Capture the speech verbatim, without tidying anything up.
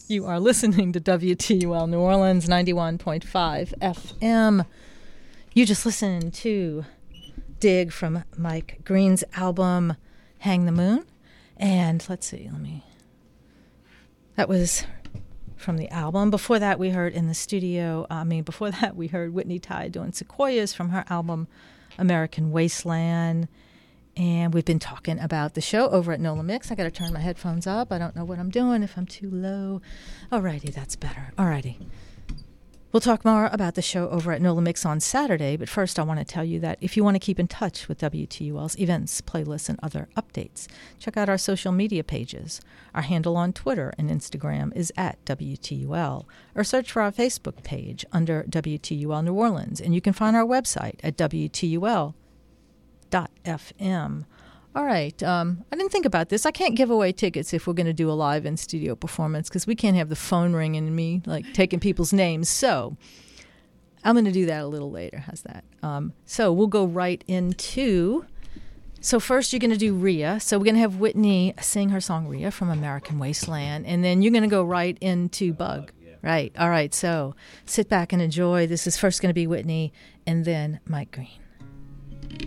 You are listening to W T U L New Orleans, ninety-one point five F M. You just listened to Dig from Mike Green's album, Hang the Moon. And let's see, let me... That was from the album. Before that, we heard in the studio, I mean, before that, we heard Whitney Tye doing Sequoias from her album, American Wasteland. And we've been talking about the show over at NOLA Mix. I got to turn my headphones up. I don't know what I'm doing if I'm too low. Alrighty, that's better. Alrighty. We'll talk more about the show over at NOLA Mix on Saturday, but first I want to tell you that if you want to keep in touch with W T U L's events, playlists, and other updates, check out our social media pages. Our handle on Twitter and Instagram is at W T U L, or search for our Facebook page under W T U L New Orleans, and you can find our website at W T U L dot F M. All right, um, I didn't think about this. I can't give away tickets if we're going to do a live in-studio performance because we can't have the phone ringing and me like taking people's names. So I'm going to do that a little later. How's that? Um, so we'll go right into... So first you're going to do Rhea. So we're going to have Whitney sing her song Rhea from American Wasteland, and then you're going to go right into Bug. Right. All right, so sit back and enjoy. This is first going to be Whitney and then Mike Green.